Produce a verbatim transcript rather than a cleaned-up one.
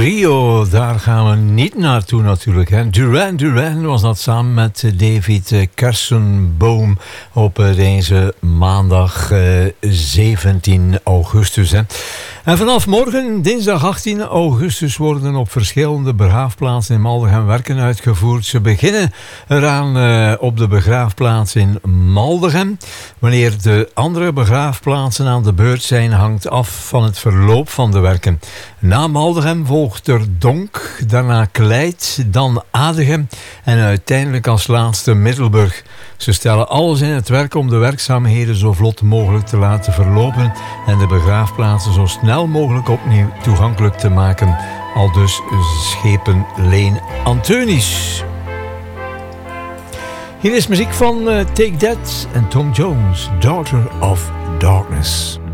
Rio, daar gaan we niet naartoe natuurlijk. Hè. Duran Duran was dat samen met David Kersenboom op deze maandag uh, zeventien augustus. Hè. En vanaf morgen, dinsdag achttien augustus, worden op verschillende begraafplaatsen in Maldegem werken uitgevoerd. Ze beginnen eraan uh, op de begraafplaats in Maldegem. Wanneer de andere begraafplaatsen aan de beurt zijn, hangt af van het verloop van de werken. Na Maldegem volgt er Donk, daarna Kleit, dan Adegem en uiteindelijk als laatste Middelburg. Ze stellen alles in het werk om de werkzaamheden zo vlot mogelijk te laten verlopen en de begraafplaatsen zo snel mogelijk opnieuw toegankelijk te maken. Aldus schepen Leen Anteunis. Hier is muziek van uh, Take That en Tom Jones, Daughter of Darkness.